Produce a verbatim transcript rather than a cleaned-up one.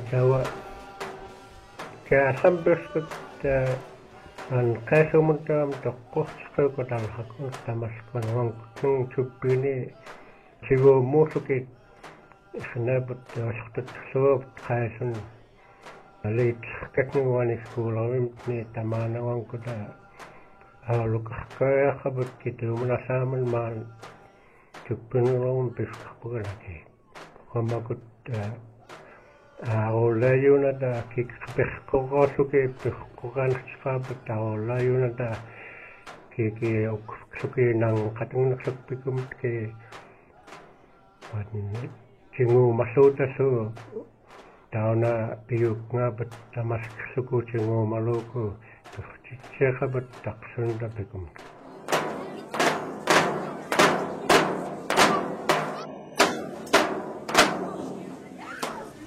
tawa kaasam berskut an kaasumuntaam toqqortiqeuqatal hakun tamasqanwan kung tuppini sigo muusuki xnabut asqtat suup qaasun alit katnuwani skuulavimni tamaanawan kuta aalukaqaaqabut kitumunasaaman maan tuppinulawun pisqapugalaki qamakut Aolayunada kikpehkogosuke pehkoganskabut aolayunada kiki oksuke nang katungnaksakpikum ke kingu masuta su tauna piyuk ngabat tamas suku kingu maluku tuh cicekabut taksunda pikum.